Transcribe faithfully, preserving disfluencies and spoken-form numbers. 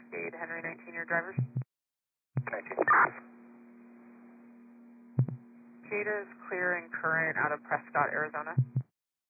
Cascade, Henry nineteen, your drivers. nineteen. Jada is clear and current out of Prescott, Arizona.